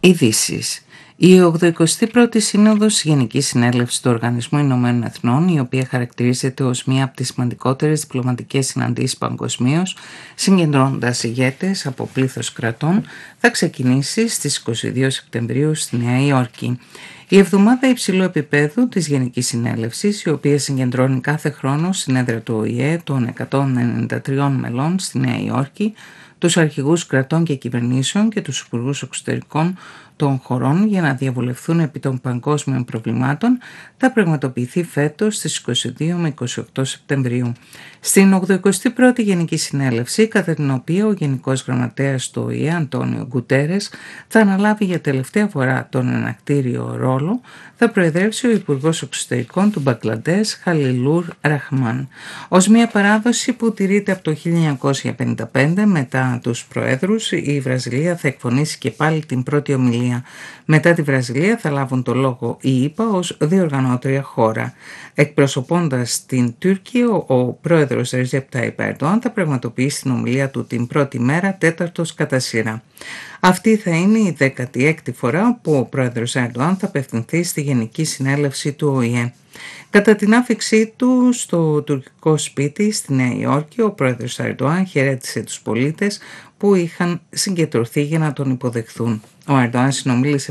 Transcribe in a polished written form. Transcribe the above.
Ειδήσεις. Η 81η Σύνοδος Γενικής Συνέλευσης του Οργανισμού Ηνωμένων Εθνών, η οποία χαρακτηρίζεται ως μία από τις σημαντικότερες διπλωματικές συναντήσεις παγκοσμίως, συγκεντρώνοντας ηγέτες από πλήθος κρατών, θα ξεκινήσει στις 22 Σεπτεμβρίου στη Νέα Υόρκη. Η εβδομάδα υψηλού επίπεδου της Γενικής Συνέλευσης, η οποία συγκεντρώνει κάθε χρόνο στην έδρα του ΟΗΕ των 193 μελών στη Νέα Υόρκη, τους αρχηγούς κρατών και κυβερνήσεων και τους υπουργούς εξωτερικών των χωρών για να διαβουλευθούν επί των παγκόσμιων προβλημάτων, θα πραγματοποιηθεί φέτος στις 22 με 28 Σεπτεμβρίου. Στην 81η Γενική Συνέλευση, κατά την οποία ο Γενικός Γραμματέας του ΟΗΕ, Αντώνιο Γκουτέρες, θα αναλάβει για τελευταία φορά τον ενακτήριο ρόλο, θα προεδρεύσει ο Υπουργός Εξωτερικών του Μπαγκλαντές, Χαλιλούρ Ραχμάν. Ως μια παράδοση που τηρείται από το 1955 μετά τους προέδρους, η Βραζιλία θα εκφωνήσει και πάλι την πρώτη ομιλία. Μετά τη Βραζιλία θα λάβουν το λόγο η ΗΠΑ ως διοργανώτρια χώρα. Εκπροσωπώντας την Τουρκία, ο πρόεδρος Ρετζέπ Τάιπ Ερντοάν θα πραγματοποιήσει την ομιλία του την πρώτη μέρα, τέταρτος κατά σειρά. Αυτή θα είναι η 16η φορά που ο πρόεδρος Ερντοάν θα απευθυνθεί στη Γενική Συνέλευση του ΟΗΕ. Κατά την άφιξή του στο τουρκικό σπίτι στη Νέα Υόρκη, ο πρόεδρος Ερντοάν χαιρέτησε τους πολίτες που είχαν συγκεντρωθεί για να τον υποδεχθούν. Ο Ερντοάν συνομίλησε